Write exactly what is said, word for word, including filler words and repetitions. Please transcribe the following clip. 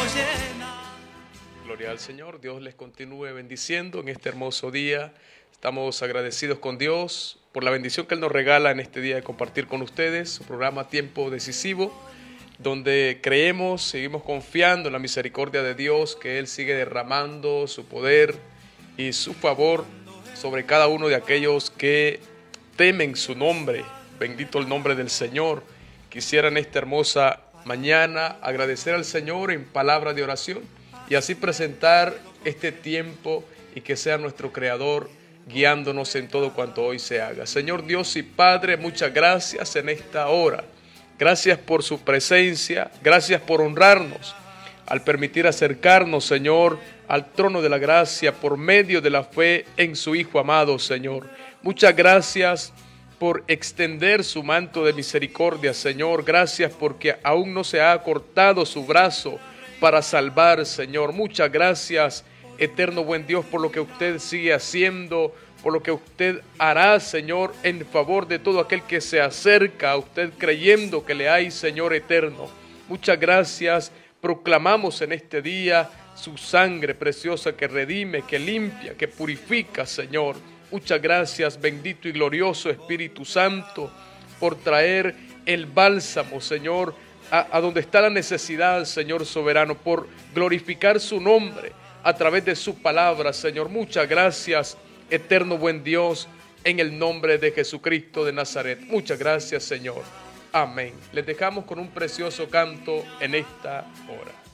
llena. Gloria al Señor, Dios les continúe bendiciendo en este hermoso día. Estamos agradecidos con Dios por la bendición que Él nos regala en este día de compartir con ustedes su programa Tiempo Decisivo, donde creemos, seguimos confiando en la misericordia de Dios, que Él sigue derramando su poder y su favor sobre cada uno de aquellos que temen su nombre. Bendito el nombre del Señor. Quisiera en esta hermosa mañana agradecer al Señor en palabra de oración y así presentar este tiempo y que sea nuestro Creador guiándonos en todo cuanto hoy se haga. Señor Dios y Padre, muchas gracias en esta hora. Gracias por su presencia, gracias por honrarnos al permitir acercarnos, Señor, al trono de la gracia por medio de la fe en su Hijo amado, Señor. Muchas gracias por extender su manto de misericordia, Señor. Gracias porque aún no se ha cortado su brazo para salvar, Señor. Muchas gracias, eterno buen Dios, por lo que usted sigue haciendo, por lo que usted hará, Señor, en favor de todo aquel que se acerca a usted creyendo que le hay, Señor eterno. Muchas gracias. Proclamamos en este día su sangre preciosa que redime, que limpia, que purifica, Señor. Muchas gracias, bendito y glorioso Espíritu Santo, por traer el bálsamo, Señor, a, a donde está la necesidad, Señor soberano, por glorificar su nombre a través de su palabra, Señor. Muchas gracias, eterno buen Dios, en el nombre de Jesucristo de Nazaret. Muchas gracias, Señor. Amén. Les dejamos con un precioso canto en esta hora.